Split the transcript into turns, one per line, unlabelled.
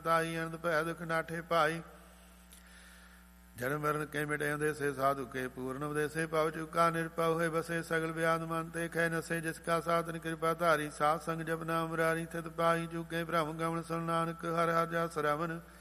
ਤਾਈ ਅਨੰਦ ਭੈ ਦੁਖ ਨਾਠੇ ਭਾਈ। ਜਨਮ ਮਰਨ ਕੇ ਮਿਟੇ ਅੰਦੇਸੇ ਸਾਧੂ ਕੇ ਪੂਰਨ ਉਦੇਸੇ ਭਵ ਚੁਕਾ ਨਿਰਭਉ ਹੋਏ ਬਸੇ ਸਗਲ ਬਿਆਦ ਮਨ ਤੇ ਖੈ ਨਸੇ ਜਿਸ ਕਾ ਸਾਧਨ ਕਿਰਪਾ ਧਾਰੀ। ਸਾਧ ਸੰਗ ਜਪ ਨਾਮ ਮੁਰਾਰੀ ਥਿਤ ਪਾਈ ਚੁਕੇ ਭ੍ਰਮ ਗਮਨ ਸੁਨ ਨਾਨਕ ਹਰਿ ਹਰਿ ਜਸ ਰਮਨ।